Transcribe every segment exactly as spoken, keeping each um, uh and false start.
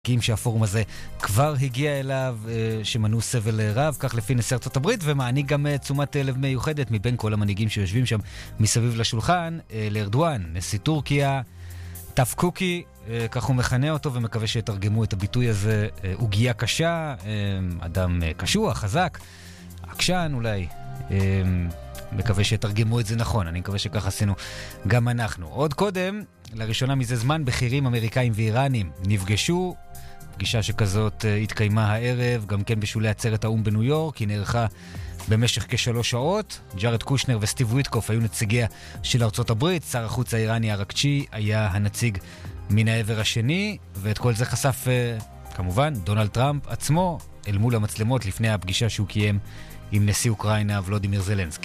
שהפורום הזה כבר הגיע אליו, שמנעו סבל רב, כך לפי נשיא ארצות הברית, ומעניק גם תשומת לב מיוחדת מבין כל המנהיגים שיושבים שם מסביב לשולחן, לארדואן, נשיא טורקיה, טף קוקי, כך הוא מכנה אותו, ומקווה שתרגמו את הביטוי הזה, עוגיה קשה, אדם קשוח, חזק, עקשן אולי, מקווה שתרגמו את זה נכון, אני מקווה שכך עשינו גם אנחנו. עוד קודם, לראשונה מזה זמן, בכירים אמריקאים ואיראנים נפגשו, פגישה שכזאת התקיימה הערב, גם כן בשולי עצרת האום בניו יורק, היא נערכה במשך כשלוש שעות. ג'ארד קושנר וסטיב וויטקוף היו נציגיה של ארצות הברית, שר החוץ האיראני ארקצ'י היה הנציג מן העבר השני, ואת כל זה חשף כמובן דונלד טראמפ עצמו אל מול המצלמות לפני הפגישה שהוא קיים עם נשיא אוקראינה ולודימיר זלנסקי.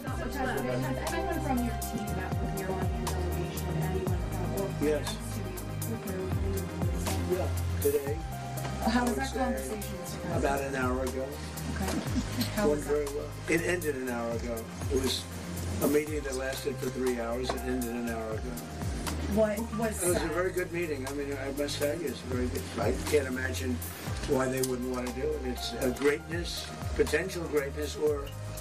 Yes. Yeah, today. How was that conversation? About an hour ago. Okay. How was Went very well. It ended an hour ago. It was a meeting that lasted for three hours. It ended an hour ago. What was It was a very good meeting. I mean, I must tell you, it's very good. I can't imagine why they wouldn't want to do it. It's a greatness, potential greatness, or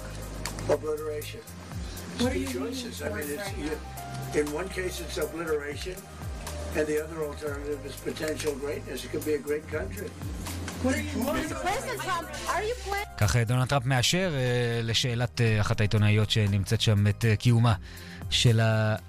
obliteration. It's What are two you choices. I mean, it's right you, in one case it's obliteration, and the other alternative is potential greatness. It could be a great country. What are you President Trump, are you planning? כך דונלד טראמפ מאשר לשאלת אחת העיתונאיות שנמצאת שם את קיומה של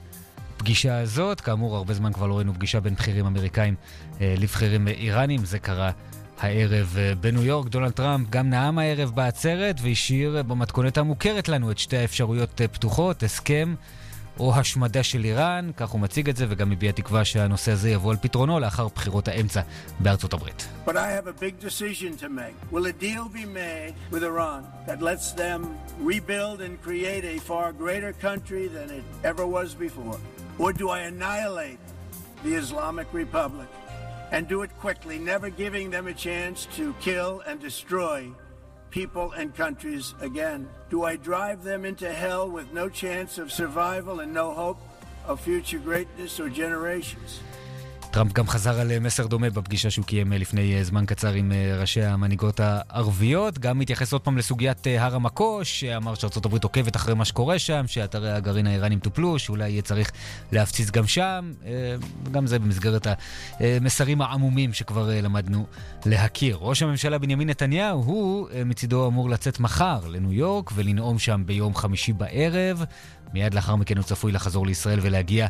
הפגישה הזאת. כאמור, הרבה זמן כבר לא ראינו פגישה בין בכירים אמריקאים לבכירים איראנים, זה קרה הערב בניו יורק. דונלד טראמפ גם נאם הערב בעצרת והשאיר במתכונת המוכרת לנו את שתי האפשרויות פתוחות, הסכם או השמדה של איראן, כך הוא מציג את זה, וגם מביע תקווה שהנושא הזה יבוא על פתרונו לאחר בחירות האמצע בארצות הברית. But I have a big decision to make. Will a deal be made with Iran that lets them rebuild and create a far greater country than it ever was before? Or do I annihilate the Islamic Republic and do it quickly, never giving them a chance to kill and destroy people and countries again? Do I drive them into hell with no chance of survival and no hope of future greatness or generations? טראמפ גם חזר על מסר דומה בפגישה שהוא קיים לפני זמן קצר עם ראשי המנהיגות הערביות, גם מתייחס עוד פעם לסוגיית הר המקוש, שאמר שארצות הברית עוקבת אחרי מה שקורה שם, שאתרי הגרעין האיראנים טופלו, שאולי יהיה צריך להפציץ גם שם, גם זה במסגרת המסרים העמומים שכבר למדנו להכיר. ראש הממשלה בנימין נתניהו, הוא מצידו אמור לצאת מחר לניו יורק ולנאום שם ביום חמישי בערב, מיד לאחר מכן הוא צפוי לחזור לישראל ולהגיע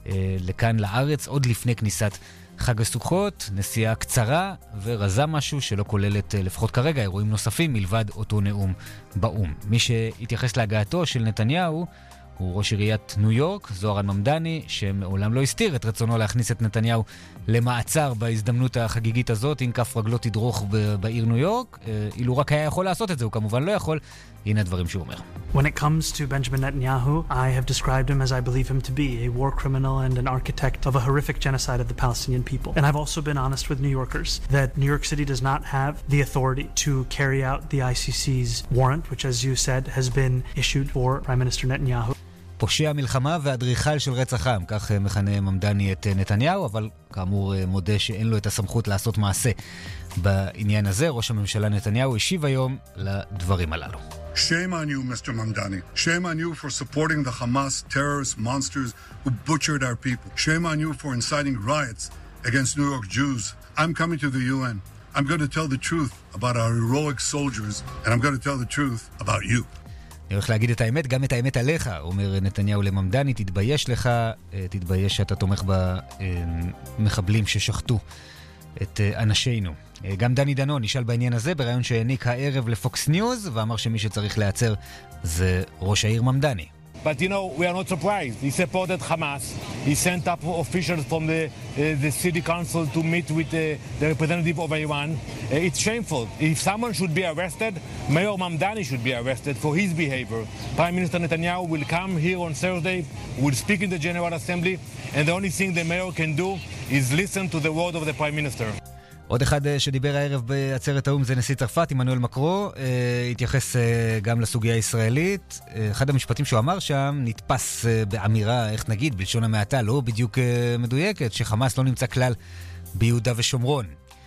לכאן לארץ עוד לפני כניסת חג הסוכות, נסיעה קצרה ורזה משהו שלא כוללת לפחות כרגע אירועים נוספים מלבד אותו נאום באום. מי שהתייחס להגעתו של נתניהו הוא ראש עיריית ניו יורק, זוהרן ממדני, שמעולם לא הסתיר את רצונו להכניס את נתניהו למעצר בהזדמנות החגיגית הזאת, אם כף רגלו תדרוך בעיר ניו יורק. אילו רק היה יכול לעשות את זה, הוא כמובן לא יכול. הנה הדברים שהוא אומר. When it comes to Benjamin Netanyahu, I have described him as I believe him to be, a war criminal and an architect of a horrific genocide of the Palestinian people. And I've also been honest with New Yorkers that New York City does not have the authority to carry out the I C C's warrant, which as you said has been issued for Prime Minister Netanyahu. פושע מלחמה ואדריכל של רצח עם, כך מכנה ממדני את נתניהו, אבל כאמור מודה שאין לו את הסמכות לעשות מעשה בעניין הזה. ראש הממשלה נתניהו השיב היום לדברים הללו. Shame on you, Mister Mamdani. Shame on you for supporting the Hamas terrorist monsters who butchered our people. Shame on you for inciting riots against New York Jews. I'm coming to the U N. I'm going to tell the truth about our heroic soldiers, and I'm going to tell the truth about you. אני הולך להגיד את האמת, גם את האמת עליך, אומר נתניהו לממדני, תתבייש לך, תתבייש שאתה תומך במחבלים ששחטו את אנשינו. גם דני דנון נשאל בעניין הזה, ברעיון שהעניק הערב לפוקס ניוז, ואמר שמי שצריך להיעצר זה ראש העיר ממדני. But you know, we are not surprised. He supported Hamas. He sent up officials from the, uh, the city council to meet with uh, the representative of Iran. Uh, it's shameful. If someone should be arrested, Mayor Mamdani should be arrested for his behavior. Prime Minister Netanyahu will come here on Thursday, will speak in the General Assembly, and the only thing the mayor can do is listen to the word of the Prime Minister. עוד אחד שדיבר הערב בעצרת האום זה נשיא צרפת, עמנואל מקרו, התייחס גם לסוגיה הישראלית. אחד המשפטים שהוא אמר שם נתפס באמירה, איך נגיד, בלשון המעטה, לא בדיוק מדויקת, שחמאס לא נמצא כלל ביהודה ושומרון.